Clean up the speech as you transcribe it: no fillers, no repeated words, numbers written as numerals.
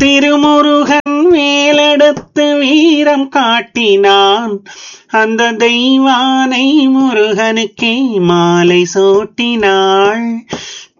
திருமுருகன் வேலெடுத்து வீரம் காட்டினான். அந்த தெய்வானை முருகனுக்கே மாலை சூட்டினாள்.